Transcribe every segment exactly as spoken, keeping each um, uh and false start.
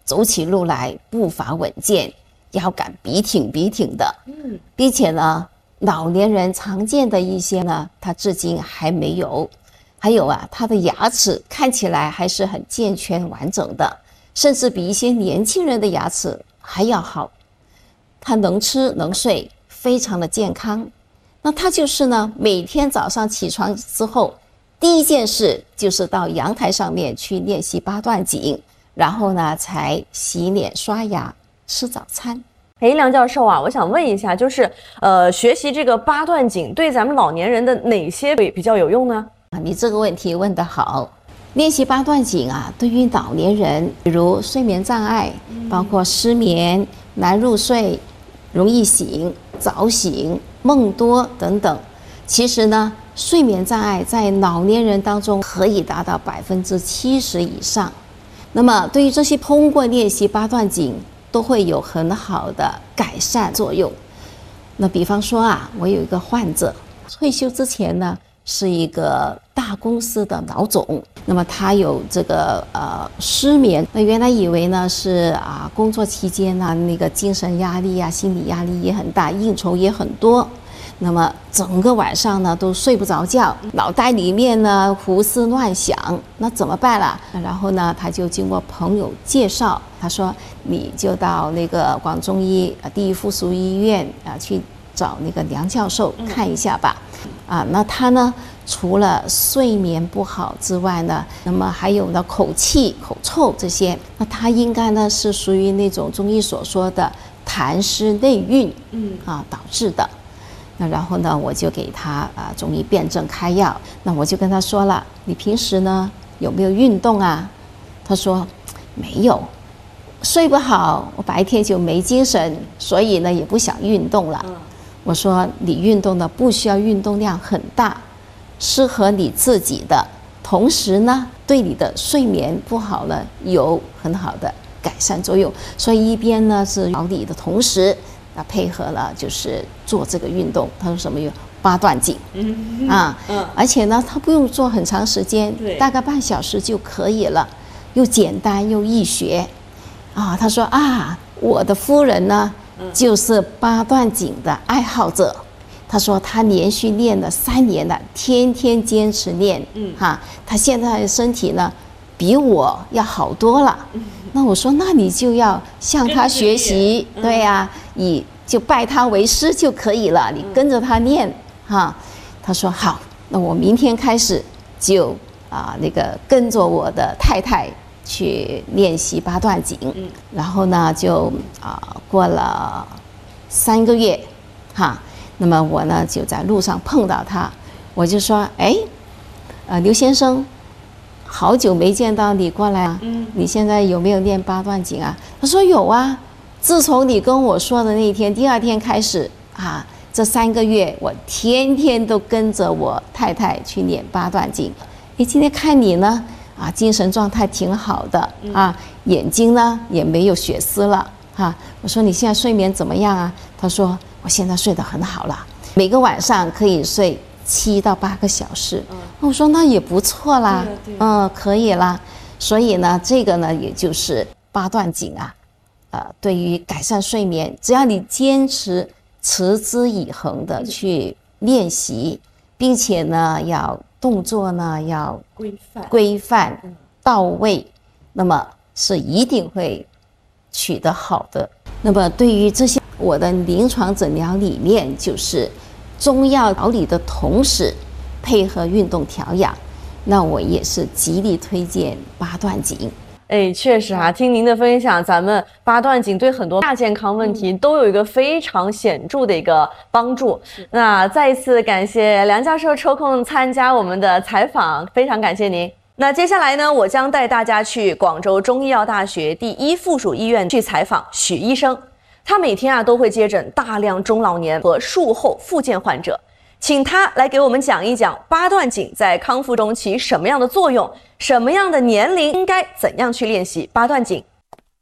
走起路来步伐稳健，腰杆笔挺笔挺的，嗯，并且呢，老年人常见的一些呢，他至今还没有。还有啊，他的牙齿看起来还是很健全完整的，甚至比一些年轻人的牙齿还要好。他能吃能睡，非常的健康。那他就是呢，每天早上起床之后，第一件事就是到阳台上面去练习八段锦，然后呢才洗脸刷牙吃早餐。 哎，梁教授啊，我想问一下，就是呃，学习这个八段锦对咱们老年人的哪些比较有用呢？ 啊，你这个问题问得好。练习八段锦啊，对于老年人，比如睡眠障碍，包括失眠、难入睡、容易醒、早醒、梦多等等。其实呢，睡眠障碍在老年人当中可以达到百分之七十以上。那么，对于这些通过练习八段锦，都会有很好的改善作用。那比方说啊，我有一个患者，退休之前呢，是一个大公司的老总，那么他有这个呃失眠，那原来以为呢是啊工作期间呢那个精神压力啊、心理压力也很大，应酬也很多，那么整个晚上呢都睡不着觉，脑袋里面呢胡思乱想，那怎么办啦？然后呢他就经过朋友介绍，他说你就到那个广中医第一附属医院啊去找那个梁教授看一下吧。啊，那他呢，除了睡眠不好之外呢，那么还有呢口气、口臭这些，那他应该呢是属于那种中医所说的痰湿内蕴，嗯啊导致的。那然后呢，我就给他啊中医辨证开药。那我就跟他说了，你平时呢有没有运动啊？他说没有，睡不好，我白天就没精神，所以呢也不想运动了。我说你运动的不需要运动量很大，适合你自己的，同时呢对你的睡眠不好呢有很好的改善作用。所以一边呢是调理的同时，啊配合了就是做这个运动。他说什么有八段锦，嗯啊，嗯，而且呢他不用做很长时间，大概半小时就可以了，又简单又易学。啊，他说啊，我的夫人呢就是八段锦的爱好者，他说他连续练了三年了，天天坚持练，嗯，哈，他现在的身体呢比我要好多了。嗯、那我说，那你就要向他学习，嗯、对呀、啊，以就拜他为师就可以了，你跟着他练，哈。他说好，那我明天开始就啊那个跟着我的太太去练习八段锦，嗯、然后呢就啊过了三个月，哈，那么我呢就在路上碰到他，我就说，哎，呃刘先生，好久没见到你过来啊，嗯、你现在有没有练八段锦啊？他说有啊，自从你跟我说的那一天，第二天开始啊，这三个月我天天都跟着我太太去练八段锦。哎，今天看你呢。啊，精神状态挺好的啊，眼睛呢也没有血丝了哈。我说你现在睡眠怎么样啊？他说我现在睡得很好了，每个晚上可以睡七到八个小时。嗯、我说那也不错啦，嗯，可以啦。所以呢，这个呢也就是八段锦啊，呃，对于改善睡眠，只要你坚持持之以恒的去练习，并且呢要。动作呢要规范、规范到位，那么是一定会取得好的。那么对于这些，我的临床诊疗理念就是中药调理的同时，配合运动调养。那我也是极力推荐八段锦。 哎，确实啊，听您的分享，咱们八段锦对很多亚健康问题都有一个非常显著的一个帮助。那再一次感谢梁教授抽空参加我们的采访，非常感谢您。那接下来呢，我将带大家去广州中医药大学第一附属医院去采访许医生。他每天啊都会接诊大量中老年和术后复健患者。请他来给我们讲一讲八段锦在康复中起什么样的作用，什么样的年龄应该怎样去练习八段锦。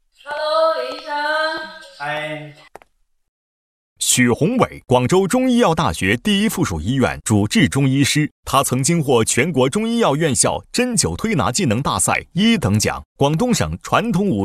Hello， 李医生。 嗨。 许宏伟，广州中医药大学第一附属医院主治中医师，他曾经获全国中医药院校针灸推拿技能大赛一等奖、广东省传统武